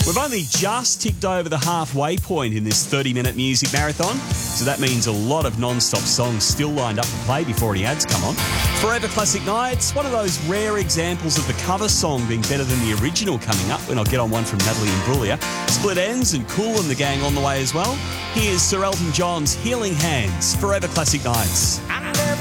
We've only just ticked over the halfway point in this 30-minute music marathon, so that means a lot of non-stop songs still lined up to play before any ads come on. Forever Classic Nights, one of those rare examples of the cover song being better than the original coming up when I'll get on one from Natalie Imbruglia. Split Ends and Kool and the gang on the way as well. Here's Sir Elton John's Healing Hands, Forever Classic Nights.